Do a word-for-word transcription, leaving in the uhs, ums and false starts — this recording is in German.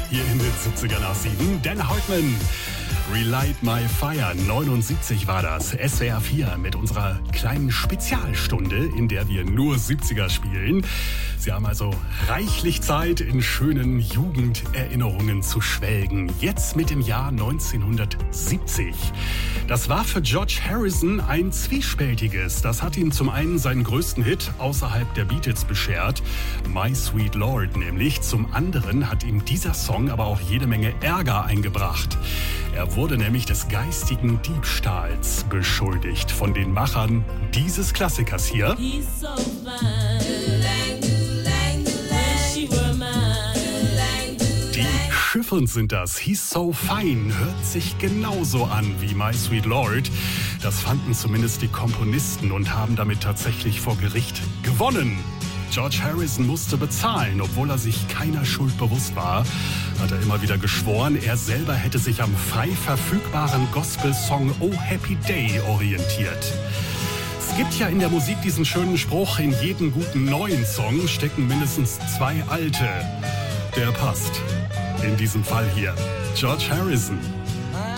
hier in den siebziger nach sieben. Dan Hartman, Relight My Fire, neunundsiebzig war das. S W R vier mit unserer kleinen Spezialstunde, in der wir nur siebziger spielen. Sie haben also reichlich Zeit, in schönen Jugenderinnerungen zu schwelgen. Jetzt mit dem Jahr neunzehnhundertsiebzig. Das war für George Harrison ein zwiespältiges. Das hat ihm zum einen seinen größten Hit außerhalb der Beatles beschert, My Sweet Lord nämlich. Zum anderen hat ihm dieser Song aber auch jede Menge Ärger eingebracht. Er wurde nämlich des geistigen Diebstahls beschuldigt von den Machern dieses Klassikers hier. He's so fine. Die Chiffons sind das. He's so fine hört sich genauso an wie My Sweet Lord. Das fanden zumindest die Komponisten und haben damit tatsächlich vor Gericht gewonnen. George Harrison musste bezahlen, obwohl er sich keiner Schuld bewusst war. Hat er immer wieder geschworen, er selber hätte sich am frei verfügbaren Gospel-Song Oh Happy Day orientiert. Es gibt ja in der Musik diesen schönen Spruch, in jedem guten neuen Song stecken mindestens zwei alte. Der passt. In diesem Fall hier. George Harrison.